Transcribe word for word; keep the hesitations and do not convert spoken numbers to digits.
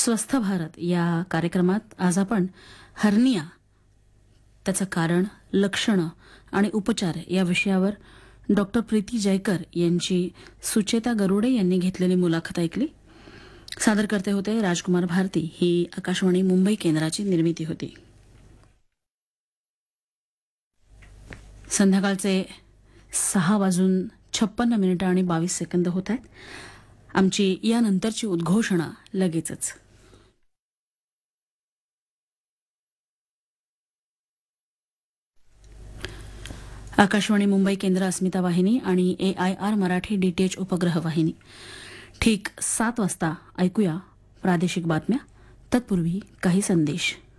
स्वस्थ भारत या कार्यक्रमात आज आपण हर्निया, त्याचं कारण, लक्षणं आणि उपचार या विषयावर डॉक्टर प्रीती जयकर यांची सुचेता गरुडे यांनी घेतलेली मुलाखत ऐकली. सादर करते होते राजकुमार भारती. ही आकाशवाणी मुंबई केंद्राची निर्मिती होती. संध्याकाळचे सहा वाजून छप्पन्न मिनिटं आणि बावीस सेकंद होत आहेत. आमची यानंतरची उद्घोषणा लगेचच. आकाशवाणी मुंबई केंद्र, अस्मिता वाहिनी आणि ए आय आर मराठी डीटीएच उपग्रह वाहिनी. ठीक सात वाजता ऐकूया प्रादेशिक बातम्या. तत्पूर्वी काही संदेश.